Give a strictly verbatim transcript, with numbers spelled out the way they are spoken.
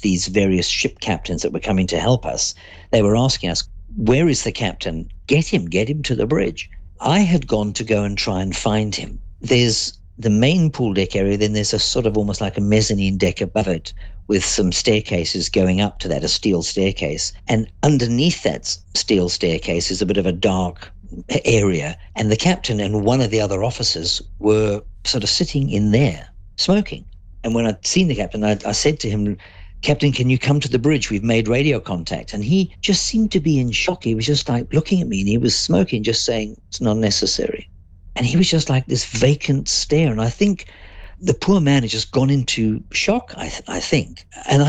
with these various ship captains that were coming to help us. They were asking us, where is the captain? Get him, get him to the bridge. I had gone to go and try and find him. There's the main pool deck area, then there's a sort of almost like a mezzanine deck above it with some staircases going up to that, a steel staircase. And underneath that steel staircase is a bit of a dark area. And the captain and one of the other officers were sort of sitting in there, smoking. And when I'd seen the captain, I, I said to him, Captain, can you come to the bridge? We've made radio contact. And he just seemed to be in shock. He was just like looking at me and he was smoking, just saying, it's not necessary. And he was just like this vacant stare. And I think the poor man had just gone into shock, I, th- I think. And I